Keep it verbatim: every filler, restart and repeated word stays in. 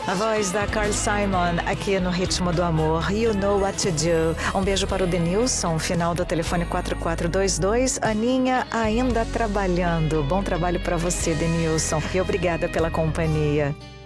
A voz da Carl Simon aqui no Ritmo do Amor, You Know What to Do. Um beijo para o Denilson, final do telefone quatro quatro dois dois. Aninha ainda trabalhando. Bom trabalho para você, Denilson. E obrigada pela companhia.